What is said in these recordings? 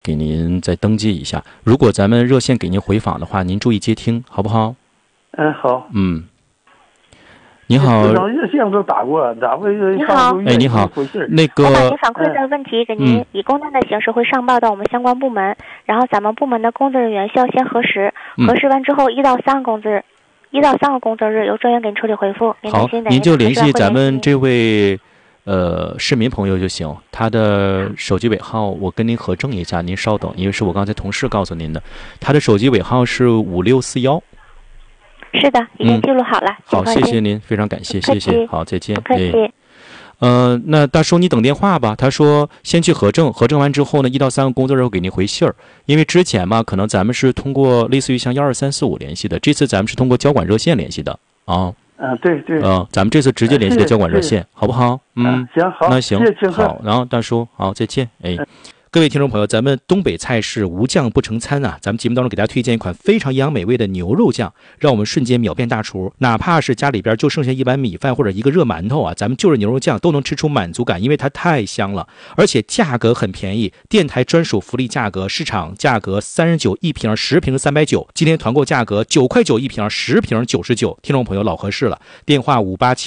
给您再登记一下。如果咱们热线给您回访的话，您注意接听，好不好？ 好。 你好。 热线都打过，咋会？ 你好。 你好。那个， 我把您反馈的问题给您以公单的形式会上报到我们相关部门，然后咱们部门的工作人员需要先核实，核实完之后1到3个工作日由专员给您处理回复。 好，您就联系咱们这位市民朋友就行，他的手机尾号我跟您核证一下，您稍等，因为是我刚才同事告诉您的，他的手机尾号是5641。 是的，已经记录好了。 好，谢谢您，非常感谢，谢谢。好，再见。 不客气。 那大叔你等电话吧。他说先去核证，核证完之后呢，1到3个工作日会给您回信儿。因为之前嘛，可能咱们是通过类似于像12345联系的，这次咱们是通过交管热线联系的啊。 对。 咱们这次直接联系的交管热线，好不好？ 行，好。 那行，好，然后大叔，好，再见。各位听众朋友，咱们东北菜是无酱不成餐啊！咱们节目当中给大家推荐一款非常营养美味的牛肉酱，让我们瞬间秒变大厨。哪怕是家里边就剩下一碗米饭或者一个热馒头啊，咱们就着牛肉酱都能吃出满足感，因为它太香了，而且价格很便宜，电台专属福利价格，市场价格39一瓶，10瓶390，今天团购价格9块9一瓶，10瓶99。听众朋友老合适了，电话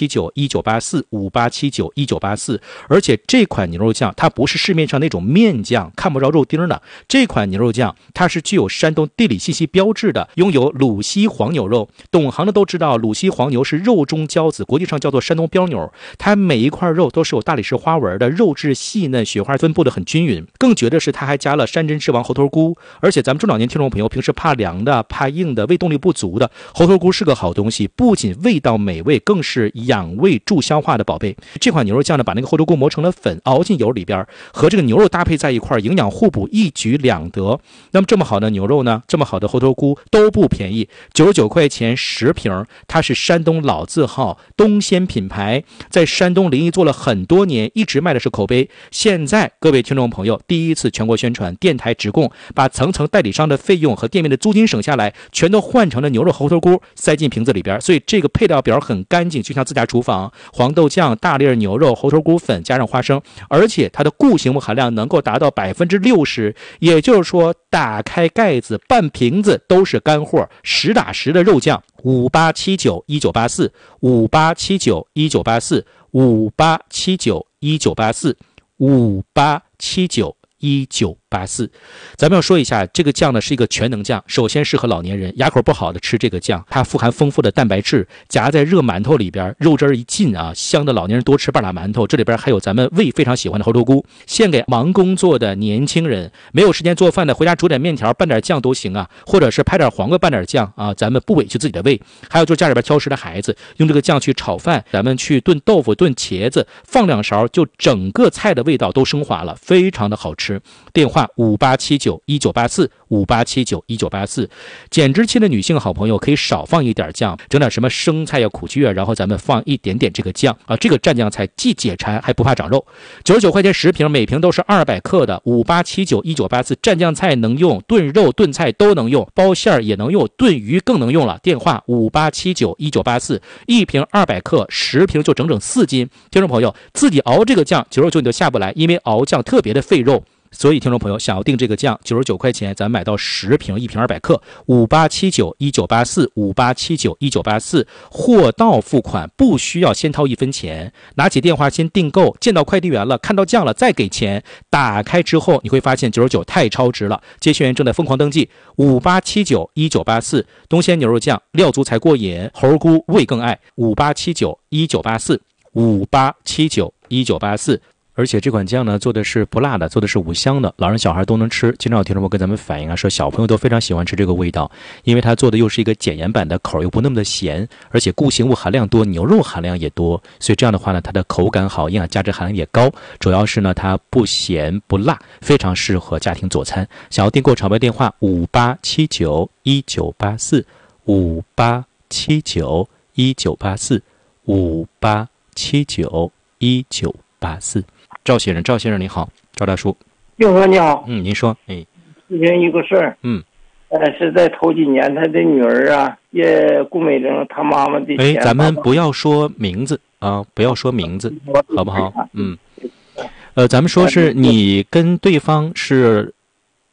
58791984，58791984。而且这款牛肉酱它不是市面上那种面酱，看不着肉丁的，这款牛肉酱它是具有山东地理信息标志的，拥有鲁西黄牛肉。懂行的都知道，鲁西黄牛是肉中骄子，国际上叫做山东标牛。它每一块肉都是有大理石花纹的，肉质细嫩，雪花分布的很均匀。更绝的是它还加了山珍之王猴头菇，而且咱们中老年听众朋友平时怕凉的、怕硬的、胃动力不足的，猴头菇是个好东西，不仅味道美味，更是养胃助消化的宝贝。这款牛肉酱呢，把那个猴头菇磨成了粉，熬进油里边，和这个牛肉搭配在一块，营养互补，一举两得。那么这么好的牛肉呢，这么好的猴头菇都不便宜，99块钱10瓶。它是山东老字号东鲜品牌，在山东临沂做了很多年，一直卖的是口碑。现在各位听众朋友第一次全国宣传，电台直供，把层层代理商的费用和店面的租金省下来，全都换成了牛肉猴头菇，塞进瓶子里边。所以这个配料表很干净，就像自家厨房，黄豆酱、大粒牛肉、猴头菇粉加上花生，而且它的固形物含量能够达到60%，也就是说打开盖子半瓶子都是干货，实打实的肉酱。58791984，58791984，58791984，咱们要说一下，这个酱呢是一个全能酱，首先适合老年人，牙口不好的吃这个酱，它富含丰富的蛋白质，夹在热馒头里边，肉汁一进啊，香的老年人多吃半拉馒头。这里边还有咱们胃非常喜欢的猴头菇，献给忙工作的年轻人，没有时间做饭的，回家煮点面条拌点酱都行啊，或者是拍点黄瓜拌点酱啊，咱们不委屈自己的胃。还有就是家里边挑食的孩子，用这个酱去炒饭，咱们去炖豆腐、炖茄子，放2勺，就整个菜的味道都升华了，非常的好吃。电话58791984，58791984。减脂期的女性好朋友可以少放一点酱，整点什么生菜呀、苦菊啊，然后咱们放一点点这个酱啊，这个蘸酱菜既解馋还不怕长肉。99块钱10瓶，每瓶都是200克的，58791984。蘸酱菜能用，炖肉炖菜都能用，包馅也能用，炖鱼更能用了。电话58791984，一瓶200克，10瓶就整整4斤。听众朋友自己熬这个酱，99你都下不来，因为熬酱特别的费肉。所以听众朋友想要订这个酱，99块钱咱买到10瓶，一瓶200克，58791984，58791984，货到付款，不需要先掏1分钱，拿起电话先订购，见到快递员了，看到酱了再给钱，打开之后你会发现99太超值了。接线员正在疯狂登记，58791984，东鲜牛肉酱，料足才过瘾，猴菇味更爱，58791984，58791984。而且这款酱呢做的是不辣的，做的是无香的，老人小孩都能吃。经常有听众朋友跟咱们反映啊，说小朋友都非常喜欢吃这个味道，因为它做的又是一个减盐版的，口又不那么的咸，而且固形物含量多，牛肉含量也多，所以这样的话呢，它的口感好，营养价值含量也高，主要是呢它不咸不辣，非常适合家庭佐餐。想要订购场外电话58791984，58791984。赵先生你好，赵大叔。 刘哥你好。 您说。 咨询一个事儿。是在头几年他的女儿啊也顾美玲他妈妈的钱。 咱们不要说名字啊，不要说名字，好不好？咱们说是你跟对方是